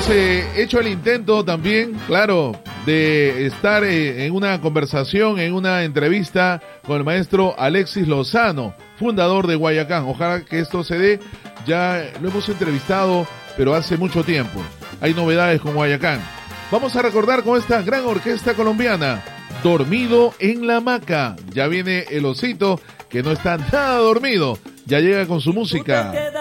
hemos hecho el intento también, claro, de estar en una conversación, en una entrevista con el maestro Alexis Lozano, fundador de Guayacán. Ojalá que esto se dé. Ya lo hemos entrevistado, pero hace mucho tiempo. Hay novedades con Guayacán. Vamos a recordar con esta gran orquesta colombiana, Dormido en la Hamaca. Ya viene el osito, que no está nada dormido. Ya llega con su música.